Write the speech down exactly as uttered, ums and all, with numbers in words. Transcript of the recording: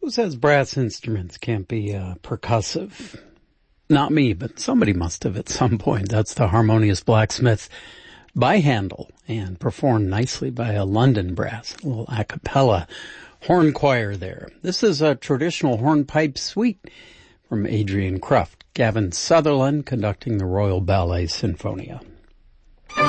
Who says brass instruments can't be uh, percussive? Not me, but somebody must have at some point. That's the Harmonious Blacksmiths by Handel and performed nicely by a London brass, a little a cappella horn choir there. This is a traditional hornpipe suite from Adrian Kruft. Gavin Sutherland conducting the Royal Ballet Sinfonia.